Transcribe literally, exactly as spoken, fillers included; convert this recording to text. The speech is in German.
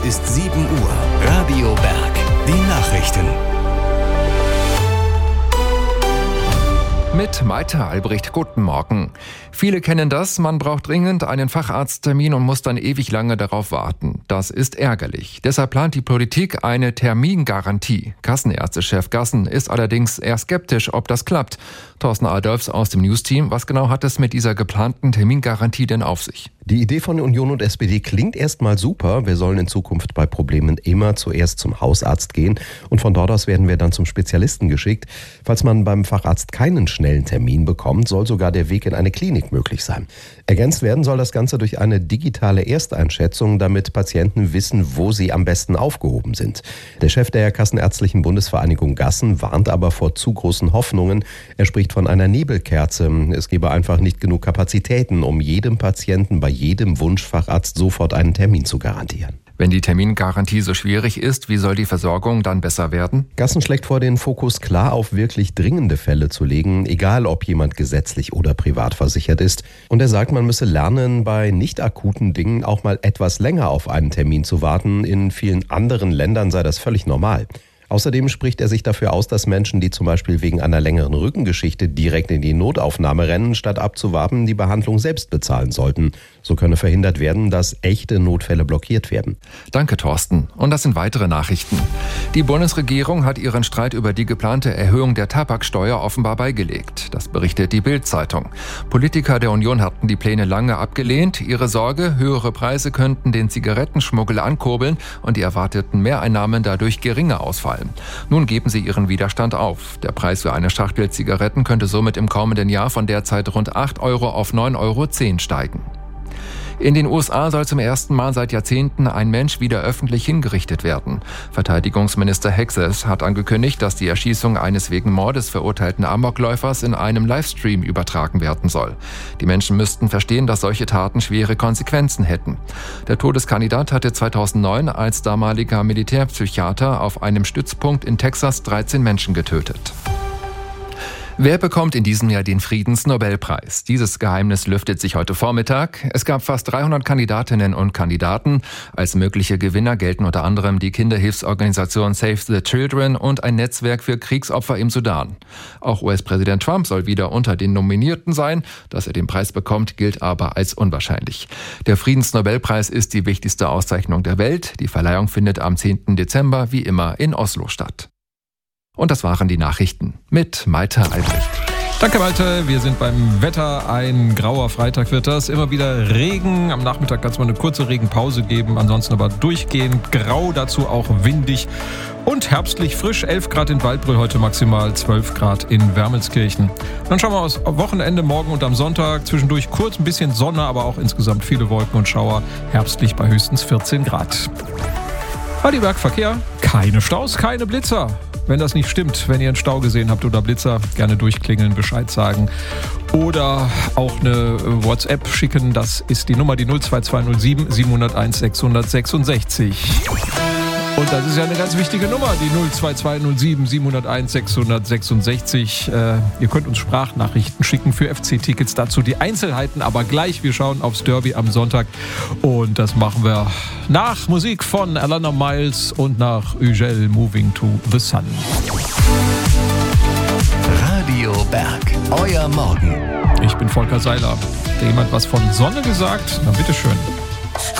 ist sieben Uhr. Radio Berg. Die Nachrichten. Mit Maite Albrecht, guten Morgen. Viele kennen das, man braucht dringend einen Facharzttermin und muss dann ewig lange darauf warten. Das ist ärgerlich. Deshalb plant die Politik eine Termingarantie. Kassenärztechef Gassen ist allerdings eher skeptisch, ob das klappt. Thorsten Adolfs aus dem News-Team, was genau hat es mit dieser geplanten Termingarantie denn auf sich? Die Idee von Union und S P D klingt erstmal super. Wir sollen in Zukunft bei Problemen immer zuerst zum Hausarzt gehen und von dort aus werden wir dann zum Spezialisten geschickt. Falls man beim Facharzt keinen schnellen Termin bekommt, soll sogar der Weg in eine Klinik möglich sein. Ergänzt werden soll das Ganze durch eine digitale Ersteinschätzung, damit Patienten wissen, wo sie am besten aufgehoben sind. Der Chef der Kassenärztlichen Bundesvereinigung Gassen warnt aber vor zu großen Hoffnungen. Er spricht von einer Nebelkerze. Es gebe einfach nicht genug Kapazitäten, um jedem Patienten bei jedem Wunschfacharzt sofort einen Termin zu garantieren. Wenn die Termingarantie so schwierig ist, wie soll die Versorgung dann besser werden? Gassen schlägt vor, den Fokus klar auf wirklich dringende Fälle zu legen, egal ob jemand gesetzlich oder privat versichert ist. Und er sagt, man müsse lernen, bei nicht akuten Dingen auch mal etwas länger auf einen Termin zu warten. In vielen anderen Ländern sei das völlig normal. Außerdem spricht er sich dafür aus, dass Menschen, die zum Beispiel wegen einer längeren Rückengeschichte direkt in die Notaufnahme rennen, statt abzuwarten, die Behandlung selbst bezahlen sollten. So könne verhindert werden, dass echte Notfälle blockiert werden. Danke, Thorsten. Und das sind weitere Nachrichten. Die Bundesregierung hat ihren Streit über die geplante Erhöhung der Tabaksteuer offenbar beigelegt. Das berichtet die Bild-Zeitung. Politiker der Union hatten die Pläne lange abgelehnt. Ihre Sorge, höhere Preise könnten den Zigarettenschmuggel ankurbeln und die erwarteten Mehreinnahmen dadurch geringer ausfallen. Nun geben sie ihren Widerstand auf. Der Preis für eine Schachtel Zigaretten könnte somit im kommenden Jahr von derzeit rund acht Euro auf neun Euro zehn steigen. In den U S A soll zum ersten Mal seit Jahrzehnten ein Mensch wieder öffentlich hingerichtet werden. Verteidigungsminister Hexes hat angekündigt, dass die Erschießung eines wegen Mordes verurteilten Amokläufers in einem Livestream übertragen werden soll. Die Menschen müssten verstehen, dass solche Taten schwere Konsequenzen hätten. Der Todeskandidat hatte zweitausendneun als damaliger Militärpsychiater auf einem Stützpunkt in Texas dreizehn Menschen getötet. Wer bekommt in diesem Jahr den Friedensnobelpreis? Dieses Geheimnis lüftet sich heute Vormittag. Es gab fast dreihundert Kandidatinnen und Kandidaten. Als mögliche Gewinner gelten unter anderem die Kinderhilfsorganisation Save the Children und ein Netzwerk für Kriegsopfer im Sudan. Auch U S-Präsident Trump soll wieder unter den Nominierten sein. Dass er den Preis bekommt, gilt aber als unwahrscheinlich. Der Friedensnobelpreis ist die wichtigste Auszeichnung der Welt. Die Verleihung findet am zehnten Dezember wie immer in Oslo statt. Und das waren die Nachrichten mit Maite Albrecht. Danke, Malte. Wir sind beim Wetter. Ein grauer Freitag wird das. Immer wieder Regen. Am Nachmittag kann es mal eine kurze Regenpause geben. Ansonsten aber durchgehend grau, dazu auch windig und herbstlich frisch. elf Grad in Waldbröl heute maximal, zwölf Grad in Wermelskirchen. Dann schauen wir aus Wochenende, morgen und am Sonntag. Zwischendurch kurz ein bisschen Sonne, aber auch insgesamt viele Wolken und Schauer. Herbstlich bei höchstens vierzehn Grad. Radio Berg Verkehr. Keine Staus, keine Blitzer. Wenn das nicht stimmt, wenn ihr einen Stau gesehen habt oder Blitzer, gerne durchklingeln, Bescheid sagen. Oder auch eine WhatsApp schicken. Das ist die Nummer, die null zwei zwei null sieben sieben null eins sechs sechs sechs. Und das ist ja eine ganz wichtige Nummer, die null zwei zwei null sieben sieben null eins sechs sechs sechs. Äh, ihr könnt uns Sprachnachrichten schicken für F C-Tickets. Dazu die Einzelheiten, aber gleich. Wir schauen aufs Derby am Sonntag. Und das machen wir nach Musik von Alana Miles und nach Ugel Moving to the Sun. Radio Berg, euer Morgen. Ich bin Volker Seiler. Hat jemand was von Sonne gesagt? Na bitteschön.